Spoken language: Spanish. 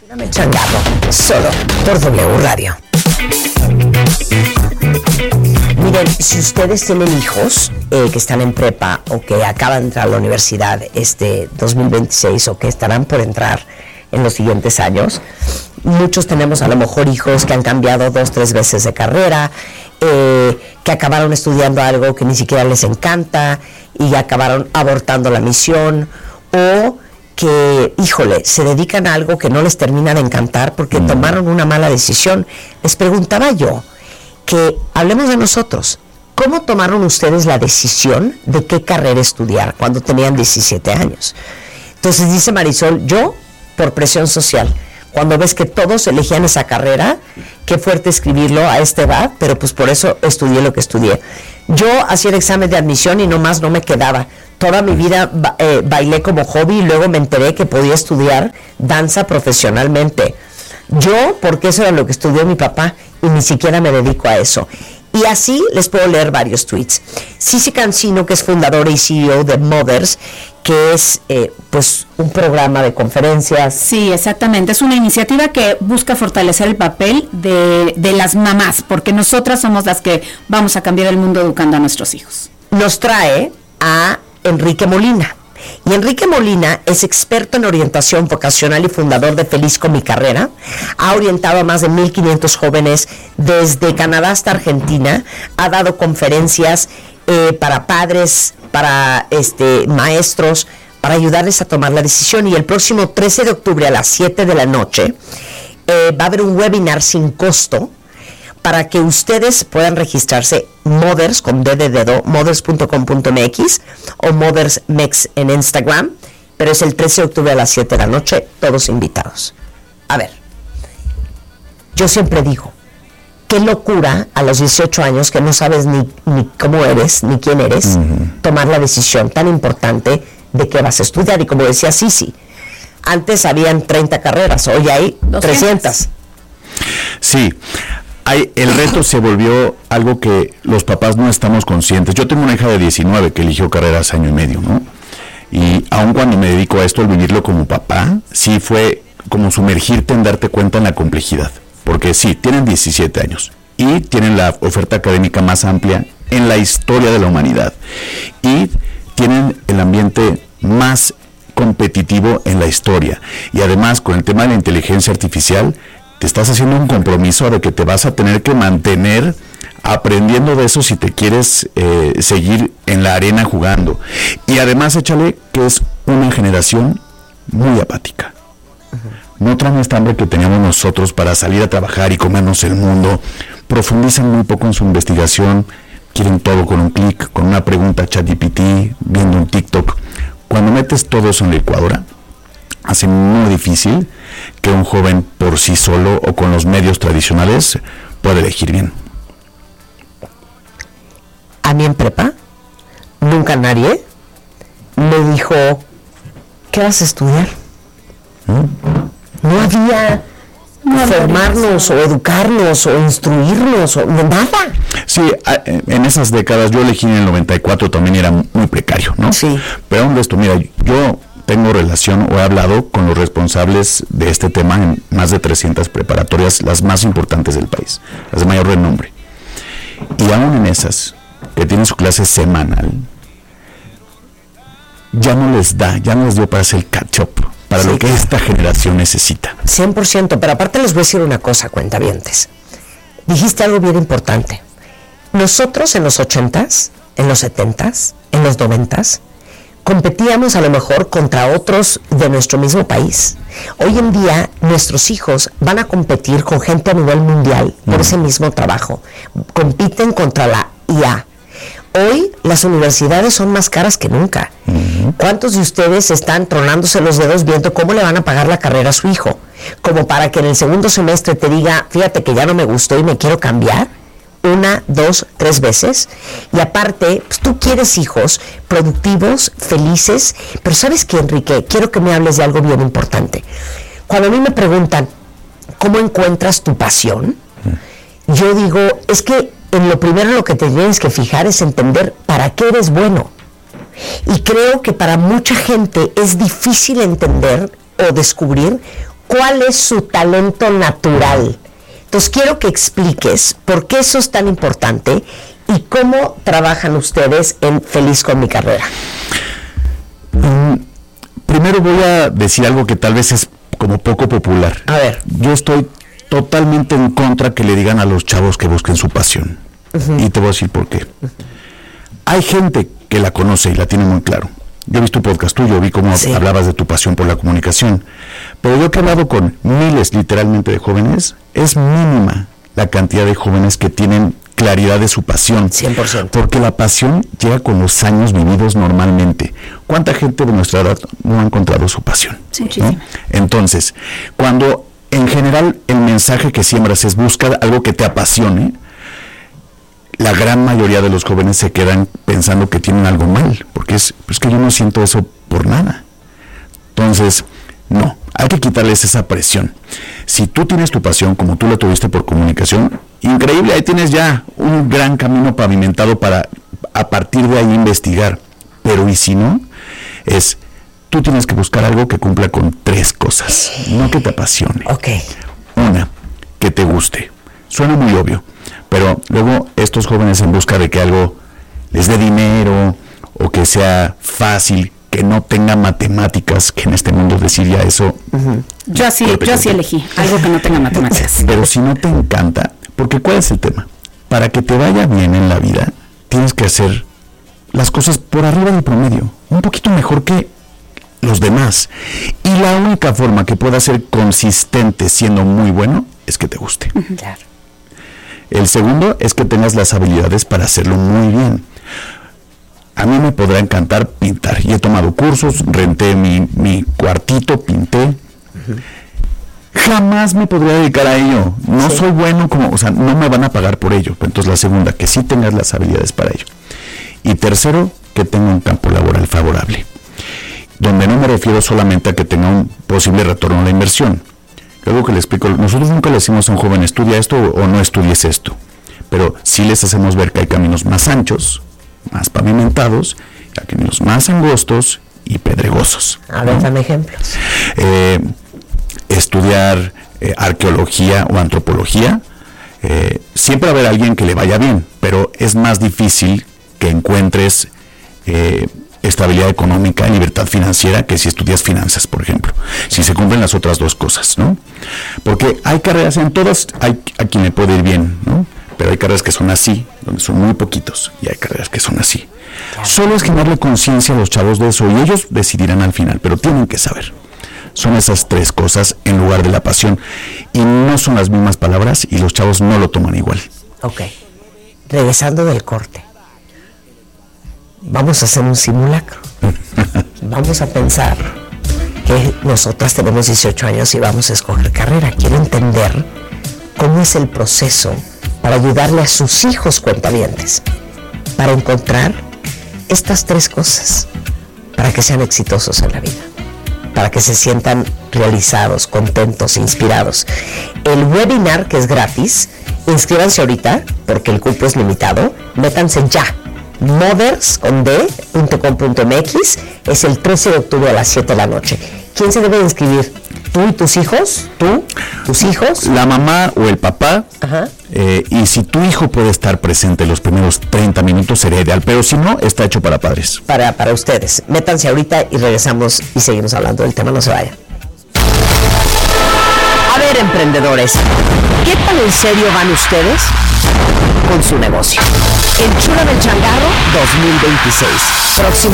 Dame changarro, solo por W Radio. Miren, si ustedes tienen hijos que están en prepa o que acaban de entrar a la universidad este 2026 o que estarán por entrar en los siguientes años, muchos tenemos a lo mejor hijos que han cambiado 2-3 veces de carrera, que acabaron estudiando algo que ni siquiera les encanta y acabaron abortando la misión, o que, híjole, se dedican a algo que no les termina de encantar porque tomaron una mala decisión. Les preguntaba yo, que hablemos de nosotros. ¿Cómo tomaron ustedes la decisión de qué carrera estudiar cuando tenían 17 años? Entonces dice Marisol, yo por presión social. Cuando ves que todos elegían esa carrera, qué fuerte escribirlo a esta edad, pero pues por eso estudié lo que estudié. Yo hacía el examen de admisión y nomás no me quedaba. Toda mi vida bailé como hobby y luego me enteré que podía estudiar danza profesionalmente. Yo, porque eso era lo que estudió mi papá y ni siquiera me dedico a eso. Y así les puedo leer varios tweets. Cici Cancino, que es fundadora y CEO de Mothers, que es pues un programa de conferencias. Sí, exactamente. Es una iniciativa que busca fortalecer el papel de las mamás, porque nosotras somos las que vamos a cambiar el mundo educando a nuestros hijos. Nos trae a Enrique Molina. Y Enrique Molina es experto en orientación vocacional y fundador de Feliz con mi carrera. Ha orientado a más de 1,500 jóvenes desde Canadá hasta Argentina. Ha dado conferencias para padres, para maestros, para ayudarles a tomar la decisión. Y el próximo 13 de octubre a las 7 de la noche va a haber un webinar sin costo para que ustedes puedan registrarse. Mothers, con D de dedo, mothers.com.mx o mothersmex en Instagram, pero es el 13 de octubre a las 7 de la noche, todos invitados. A ver, yo siempre digo, qué locura a los 18 años que no sabes ni cómo eres, ni quién eres, tomar la decisión tan importante de qué vas a estudiar. Y como decía Cici, antes habían 30 carreras, hoy hay 300. Sí. El reto se volvió algo que los papás no estamos conscientes. Yo tengo una hija de 19 que eligió carreras año y medio, ¿no? Y aun cuando me dedico a esto, al vivirlo como papá, sí fue como sumergirte en darte cuenta en la complejidad. Porque sí, tienen 17 años y tienen la oferta académica más amplia en la historia de la humanidad. Y tienen el ambiente más competitivo en la historia. Y además, con el tema de la inteligencia artificial, te estás haciendo un compromiso de que te vas a tener que mantener aprendiendo de eso si te quieres seguir en la arena jugando. Y además, échale que es una generación muy apática. No traen esta hambre que teníamos nosotros para salir a trabajar y comernos el mundo. Profundizan muy poco en su investigación. Quieren todo con un clic, con una pregunta ChatGPT, viendo un TikTok. Cuando metes todo eso en la licuadora, hace muy difícil que un joven por sí solo o con los medios tradicionales pueda elegir bien. A mí en prepa, nunca nadie me dijo, ¿qué vas a estudiar? No había formarnos o educarnos o instruirnos o nada. Sí, en esas décadas, yo elegí en el 94, también era muy precario, ¿no? Sí. Pero aún de esto, mira, yo tengo relación o he hablado con los responsables de este tema en más de 300 preparatorias, las más importantes del país, las de mayor renombre. Y aún en esas, que tienen su clase semanal, ya no les dio para hacer el catch-up, para lo que esta generación necesita. 100%, pero aparte les voy a decir una cosa, cuentavientes. Dijiste algo bien importante. Nosotros en los 80s, en los 70s, en los 90s, competíamos a lo mejor contra otros de nuestro mismo país. Hoy en día nuestros hijos van a competir con gente a nivel mundial por ese mismo trabajo. Compiten contra la IA. Hoy las universidades son más caras que nunca. ¿Cuántos de ustedes están tronándose los dedos viendo cómo le van a pagar la carrera a su hijo? Como para que en el segundo semestre te diga, fíjate que ya no me gustó y me quiero cambiar. 1, 2, 3 veces. Y aparte, pues, tú quieres hijos productivos, felices. Pero ¿sabes qué, Enrique? Quiero que me hables de algo bien importante. Cuando a mí me preguntan, ¿cómo encuentras tu pasión? Yo digo, es que en lo primero lo que te tienes que fijar es entender para qué eres bueno. Y creo que para mucha gente es difícil entender o descubrir cuál es su talento natural. Entonces quiero que expliques por qué eso es tan importante y cómo trabajan ustedes en Feliz con mi carrera. Primero voy a decir algo que tal vez es como poco popular. A ver. Yo estoy totalmente en contra que le digan a los chavos que busquen su pasión. Y te voy a decir por qué. Hay gente que la conoce y la tiene muy claro. Yo he visto tu podcast tuyo, vi cómo hablabas de tu pasión por la comunicación. Pero yo que he hablado con miles literalmente de jóvenes, es mínima la cantidad de jóvenes que tienen claridad de su pasión. 100%. Porque la pasión llega con los años vividos normalmente. ¿Cuánta gente de nuestra edad no ha encontrado su pasión? Sí, ¿no? Entonces, cuando en general el mensaje que siembras es buscar algo que te apasione, la gran mayoría de los jóvenes se quedan pensando que tienen algo mal, porque es que yo no siento eso por nada. Entonces, no, hay que quitarles esa presión. Si tú tienes tu pasión, como tú la tuviste por comunicación, increíble, ahí tienes ya un gran camino pavimentado para a partir de ahí investigar. Pero y si no, tú tienes que buscar algo que cumpla con 3 cosas, no que te apasione. Ok. Una, que te guste. Suena muy obvio, pero luego estos jóvenes en busca de que algo les dé dinero o que sea fácil, que no tenga matemáticas, que en este mundo decir ya eso... Yo así elegí, algo que no tenga matemáticas. Pero si no te encanta, porque ¿cuál es el tema? Para que te vaya bien en la vida, tienes que hacer las cosas por arriba del promedio, un poquito mejor que los demás. Y la única forma que puedas ser consistente siendo muy bueno es que te guste. Claro. El segundo es que tengas las habilidades para hacerlo muy bien. A mí me podrá encantar pintar y he tomado cursos, renté mi cuartito, pinté. Jamás me podría dedicar a ello. No soy bueno no me van a pagar por ello. Entonces la segunda, que sí tengas las habilidades para ello. Y tercero, que tenga un campo laboral favorable, donde no me refiero solamente a que tenga un posible retorno a la inversión. Luego que le explico, nosotros nunca le decimos a un joven estudia esto o no estudies esto, pero sí les hacemos ver que hay caminos más anchos, más pavimentados, caminos más angostos y pedregosos. A ver, dame ejemplos. Estudiar arqueología o antropología, siempre va a haber alguien que le vaya bien, pero es más difícil que encuentres estabilidad económica, libertad financiera, que si estudias finanzas, por ejemplo, si se cumplen las otras 2 cosas, ¿no? Porque hay carreras, en todas hay a quien le puede ir bien, ¿no? Pero hay carreras que son así, donde son muy poquitos, y hay carreras que son así. Claro. Solo es generarle conciencia a los chavos de eso, y ellos decidirán al final, pero tienen que saber. Son esas 3 cosas en lugar de la pasión, y no son las mismas palabras, y los chavos no lo toman igual. Ok. Regresando del corte. Vamos a hacer un simulacro. Vamos a pensar que nosotras tenemos 18 años y vamos a escoger carrera. Quiero entender cómo es el proceso para ayudarle a sus hijos cuentavientes, para encontrar estas 3 cosas, para que sean exitosos en la vida, para que se sientan realizados, contentos, inspirados. El webinar, que es gratis, inscríbanse ahorita, porque el cupo es limitado, métanse ya. mothers.com.mx, es el 13 de octubre a las 7 de la noche. ¿Quién se debe de inscribir? ¿Tú y tus hijos? ¿Tú? ¿Tus hijos? La mamá o el papá. Ajá. Y si tu hijo puede estar presente los primeros 30 minutos sería ideal, pero si no, está hecho para padres. Para ustedes. Métanse ahorita y regresamos y seguimos hablando del tema, no se vayan. A ver, emprendedores, ¿qué tan en serio van ustedes con su negocio? Enchúlame el changarro 2026. Próxima